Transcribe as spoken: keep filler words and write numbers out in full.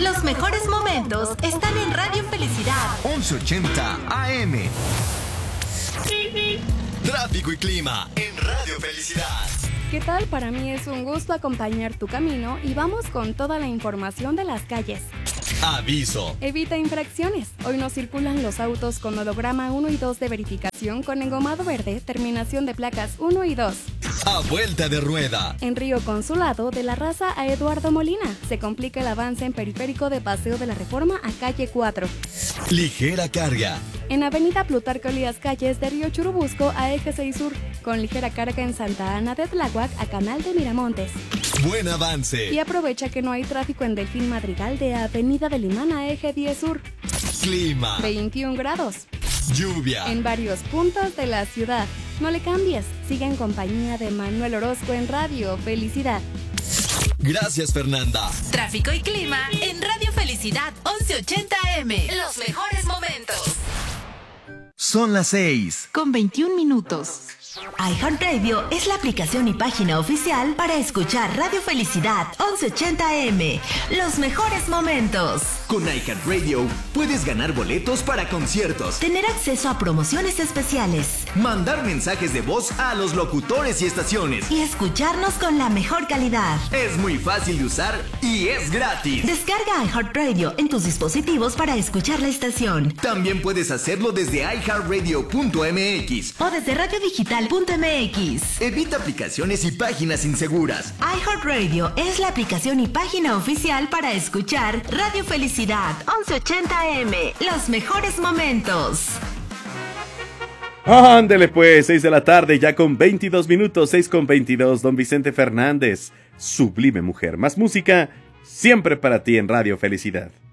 Los mejores momentos están en Radio Felicidad once ochenta A M. Tráfico y clima en Radio Felicidad. ¿Qué tal? Para mí es un gusto acompañar tu camino y vamos con toda la información de las calles. Aviso. Evita infracciones. Hoy no circulan los autos con holograma uno y dos de verificación con engomado verde, terminación de placas uno y dos. A vuelta de rueda. En Río Consulado, de la Raza a Eduardo Molina. Se complica el avance en periférico de Paseo de la Reforma a calle cuatro. Ligera carga. En Avenida Plutarco Elías Calles, de Río Churubusco a Eje seis Sur. Con ligera carga en Santa Ana de Tláhuac a Canal de Miramontes. Buen avance. Y aprovecha que no hay tráfico en Delfín Madrigal de Avenida de Limán a Eje diez Sur. Clima. veintiún grados. Lluvia. En varios puntos de la ciudad. No le cambies. Sigue en compañía de Manuel Orozco en Radio Felicidad. Gracias, Fernanda. Tráfico y clima en Radio Felicidad once ochenta A M. Los mejores momentos. Son las seis Con veintiún minutos. iHeartRadio es la aplicación y página oficial para escuchar Radio Felicidad once ochenta A M. Los mejores momentos. Con iHeartRadio puedes ganar boletos para conciertos, Tener acceso a promociones especiales mandar mensajes de voz a los locutores y estaciones. y escucharnos con la mejor calidad. Es muy fácil de usar y es gratis. Descarga iHeartRadio en tus dispositivos para escuchar la estación También puedes hacerlo desde i heart radio punto m x. o desde radiodigital punto m x. Evita aplicaciones y páginas inseguras. iHeartRadio es la aplicación y página oficial para escuchar Radio Felicidad once ochenta A M. Los mejores momentos. Ándele pues, seis de la tarde, ya con veintidós minutos, seis con veintidós, don Vicente Fernández, sublime mujer, más música, siempre para ti en Radio Felicidad.